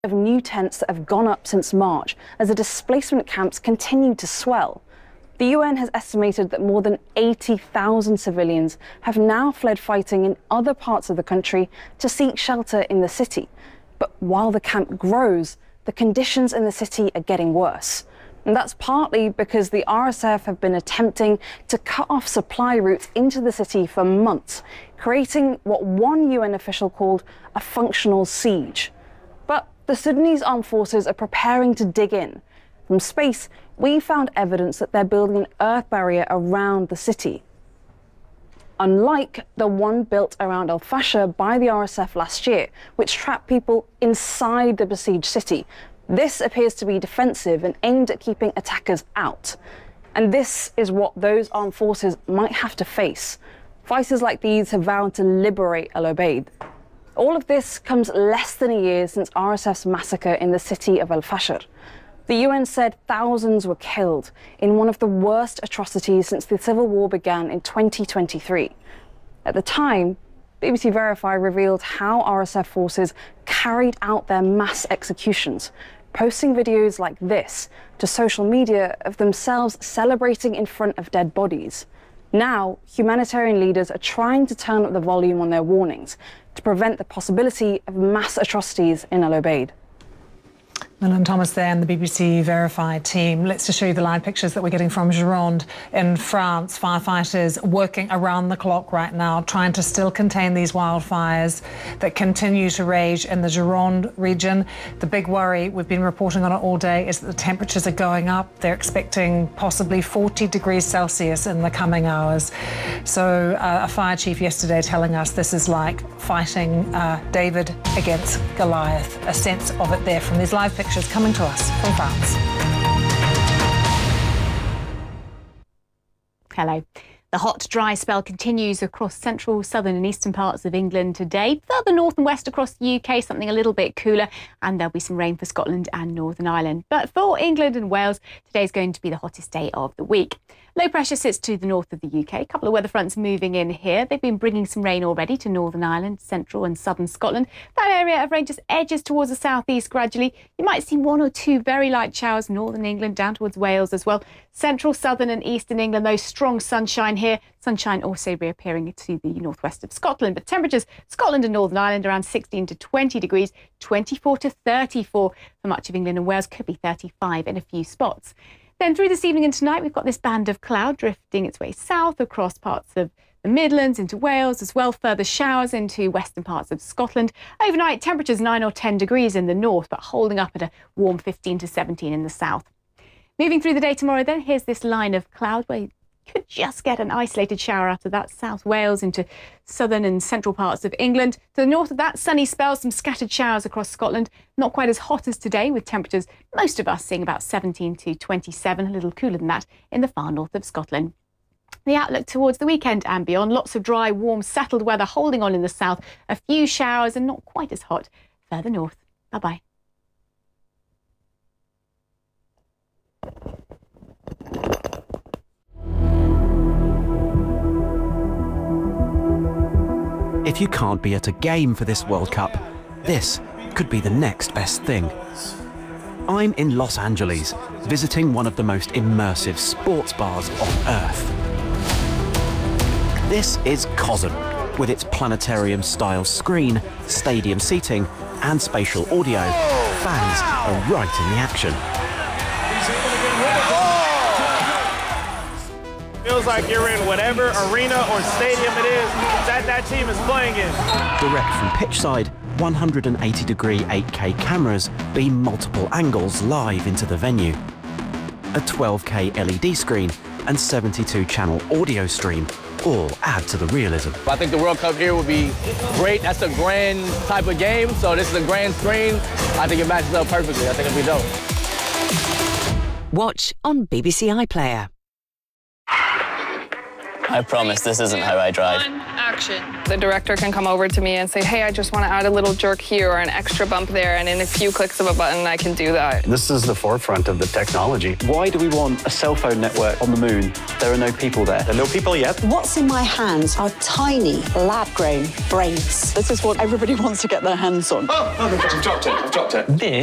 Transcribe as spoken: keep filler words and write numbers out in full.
of new tents that have gone up since March as the displacement camps continue to swell. The U N has estimated that more than eighty thousand civilians have now fled fighting in other parts of the country to seek shelter in the city. But while the camp grows, the conditions in the city are getting worse. And that's partly because the R S F have been attempting to cut off supply routes into the city for months, creating what one U N official called a functional siege. But the Sudanese armed forces are preparing to dig in. From space, we found evidence that they're building an earth barrier around the city. Unlike the one built around Al-Fasher by the R S F last year, which trapped people inside the besieged city, this appears to be defensive and aimed at keeping attackers out. And this is what those armed forces might have to face. Fighters like these have vowed to liberate Al Obeid. All of this comes less than a year since R S F's massacre in the city of Al-Fasher. The U N said thousands were killed in one of the worst atrocities since the civil war began in twenty twenty-three. At the time, B B C Verify revealed how R S F forces carried out their mass executions, posting videos like this to social media of themselves celebrating in front of dead bodies. Now, humanitarian leaders are trying to turn up the volume on their warnings to prevent the possibility of mass atrocities in Al Obeid. Millen Thomas there and the B B C Verify team. Let's just show you the live pictures that we're getting from Gironde in France. Firefighters working around the clock right now, trying to still contain these wildfires that continue to rage in the Gironde region. The big worry, we've been reporting on it all day, is that the temperatures are going up. They're expecting possibly forty degrees Celsius in the coming hours. So uh, a fire chief yesterday telling us this is like fighting uh, David against Goliath. A sense of it there from these live pictures coming to us from France. Hello. The hot, dry spell continues across central, southern and eastern parts of England today. Further north and west across the U K, something a little bit cooler, and there'll be some rain for Scotland and Northern Ireland. But for England and Wales, today is going to be the hottest day of the week. Low pressure sits to the north of the U K. A couple of weather fronts moving in here. They've been bringing some rain already to Northern Ireland, central and southern Scotland. That area of rain just edges towards the southeast gradually. You might see one or two very light showers, northern England down towards Wales as well. Central, southern and eastern England, those strong sunshine here. Sunshine also reappearing to the northwest of Scotland. But temperatures, Scotland and Northern Ireland around sixteen to twenty degrees, twenty-four to thirty-four for much of England, and Wales could be thirty-five in a few spots. Then through this evening and tonight, we've got this band of cloud drifting its way south across parts of the Midlands into Wales, as well further showers into western parts of Scotland. Overnight, temperatures nine or ten degrees in the north, but holding up at a warm fifteen to seventeen in the south. Moving through the day tomorrow then, here's this line of cloud where you could just get an isolated shower after that. South Wales into southern and central parts of England. To the north of that, sunny spells, some scattered showers across Scotland. Not quite as hot as today, with temperatures, most of us seeing about seventeen to twenty-seven, a little cooler than that in the far north of Scotland. The outlook towards the weekend and beyond, lots of dry, warm, settled weather holding on in the south. A few showers and not quite as hot further north. Bye-bye. If you can't be at a game for this World Cup, this could be the next best thing. I'm in Los Angeles, visiting one of the most immersive sports bars on Earth. This is COSM, with its planetarium-style screen, stadium seating, and spatial audio. Fans are right in the action. Feels like you're in whatever arena or stadium it is that that team is playing in. Direct from pitch side, one hundred eighty degree eight K cameras beam multiple angles live into the venue. A twelve K L E D screen and seventy-two channel audio stream all add to the realism. I think the World Cup here would be great. That's a grand type of game, so this is a grand screen. I think it matches up perfectly. I think it'll be dope. Watch on B B C iPlayer. I promise this isn't how I drive. Action. The director can come over to me and say, hey, I just want to add a little jerk here or an extra bump there, and in a few clicks of a button, I can do that. This is the forefront of the technology. Why do we want a cell phone network on the moon? There are no people there. There are no people yet. What's in my hands are tiny, lab-grown brains. This is what everybody wants to get their hands on. Oh, oh I've dropped it, I've dropped it. This